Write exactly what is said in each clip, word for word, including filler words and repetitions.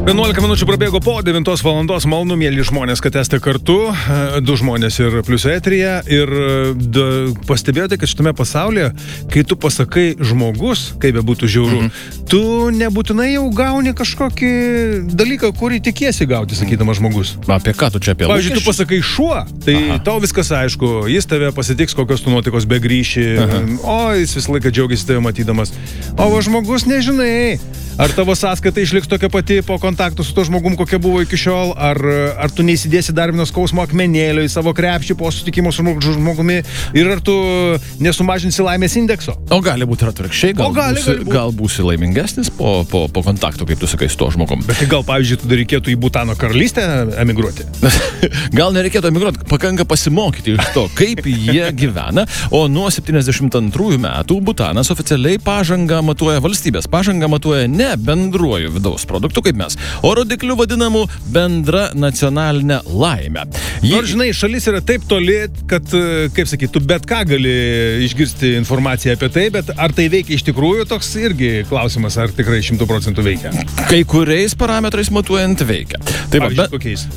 vienuolika minučių prabėgo po devintos valandos. Malonu, mėly žmonės, kad esate kartu. Du žmonės ir plius eteryje. Ir da, pastebėjote, kad šitame pasaulyje, kai tu pasakai žmogus, kaip be būtų žiauru, mm-hmm. tu nebūtinai jau gauni kažkokį dalyką, kurį tikiesi gauti, sakydamas žmogus. Apie ką tu čia apie lūkesčius? Pavyzdžiui, tu pasakai šuo, tai Aha. tau viskas aišku. Jis tave pasitiks, kokios tu nuotaikos begrįši. Aha. O, jis visą laiką džiaugiasi tave matydamas. O va, žmogus nežinai. Ar tavo sąskaita išliks tokia pati po kontaktų su to žmogum, kokia buvo iki šiol, ar, ar tu neįsidėsi dar vienos skausmo akmenėlio į savo krepšį po sutikimo su žmogumi ir ar tu nesumažinsi laimės indekso. O gali būti ir atvirkščiai, gal, gali, būsi, gali gal būsi laimingesnis po, po, po kontaktų, kaip tu sakai, su to žmogum. Bet gal, pavyzdžiui, tu dar reikėtų į Butano karalystę emigruoti? Gal nereikėtų emigruoti, pakanka pasimokyti iš to, kaip jie gyvena, o nuo septyniasdešimt antrųjų metų Butanas oficialiai pažangą matuoja valstybės, pažangą matuoja ne bendruoju vidaus produktu, kaip mes, o rodikliu vadinamų bendra nacionalinė laimė. Ji... Nors, žinai, šalis yra taip toli, kad, kaip sakyt, tu bet ką gali išgirsti informaciją apie tai, bet ar tai veikia iš tikrųjų, toks irgi klausimas, ar tikrai šimtų procentų veikia. Kai kuriais parametrais matuojant veikia. Taip, pavyzdžiui, bet, kokiais?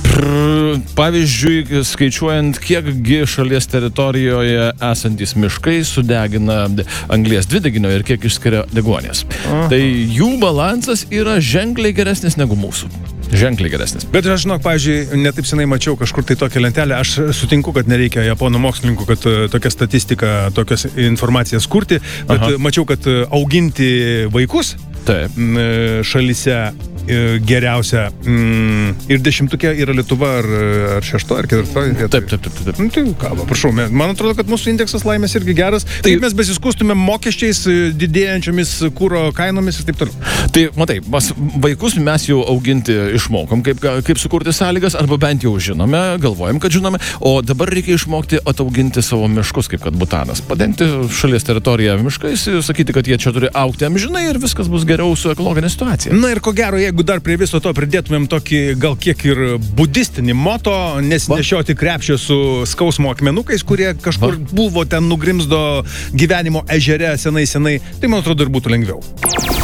Pr, pavyzdžiui, skaičiuojant, kiekgi šalies teritorijoje esantys miškai sudegina anglies dvideginio ir kiek išskiria deguonies. Aha. Tai jų balansas yra ženkliai geresnis negu mūsų. Ženkliai geresnis. Bet aš žinok, pavyzdžiui, netaip senai mačiau kažkur tai tokią lentelę. Aš sutinku, kad nereikia japonų mokslininkų, kad tokią statistiką, tokias informacijas kurti, bet Aha. mačiau, kad auginti vaikus Taip. šalyse geriausia mm, ir dešimtukė yra Lietuva ar, ar šešto ar ketvirtoji. Taip, taip, taip, taip. Nu, tai ką, va, prašau, man atrodo, kad mūsų indeksas laimės irgi geras. Taip, taip mes besiskustumėm mokesčiais, didėjančiomis kūro kainomis ir taip toliau. Tai, matai, mas, vaikus mes jau auginti išmokom, kaip, kaip sukurti sąlygas, arba bent jau žinome, galvojam, kad žinome, o dabar reikia išmokti atauginti savo miškus, kaip kad Butanas. Padengti šalies teritoriją miškais, sakyti, kad jie čia turi augti amžinai ir viskas bus geriau su ekologinė situacija. Na ir ko gero, jeigu dar prie viso to pridėtumėm tokį gal kiek ir budistinį moto, nesinešioti krepšio su skausmo akmenukais, kurie kažkur Va. buvo ten nugrimzdo gyvenimo ežere senai senai, tai man atrodo ir būtų lengviau.